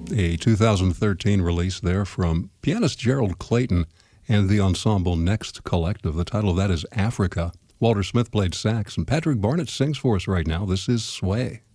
a 2013 release there from pianist Gerald Clayton and the ensemble Next Collective. The title of that is Africa. Walter Smith played sax, and Patrick Barnett sings for us right now. This is Sway.